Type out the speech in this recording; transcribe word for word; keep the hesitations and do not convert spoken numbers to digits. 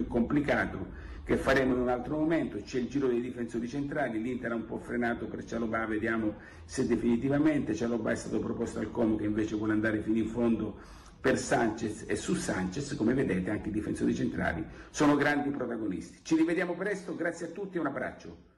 complicato che faremo in un altro momento. C'è il giro dei difensori centrali, l'Inter ha un po' frenato per Chalobah, vediamo se definitivamente. Chalobah è stato proposto al Como che invece vuole andare fino in fondo per Sanchez, e su Sanchez, come vedete, anche i difensori centrali sono grandi protagonisti. Ci rivediamo presto, grazie a tutti e un abbraccio.